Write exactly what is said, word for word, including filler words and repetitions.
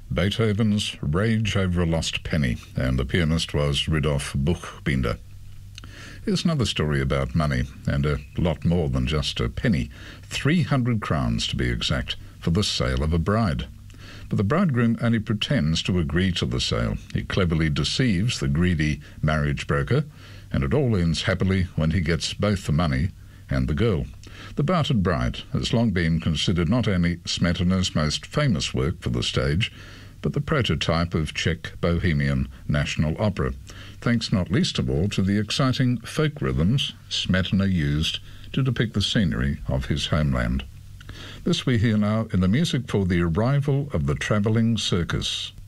Beethoven's Rage Over a Lost Penny, and the pianist was Rudolf Buchbinder. Here's another story about money, and a lot more than just a penny. three hundred crowns, to be exact, for the sale of a bride. But the bridegroom only pretends to agree to the sale. He cleverly deceives the greedy marriage broker, and it all ends happily when he gets both the money and the girl. The Bartered Bride has long been considered not only Smetana's most famous work for the stage, but the prototype of Czech Bohemian national opera, thanks not least of all to the exciting folk rhythms Smetana used to depict the scenery of his homeland. This we hear now in the music for the arrival of the travelling circus.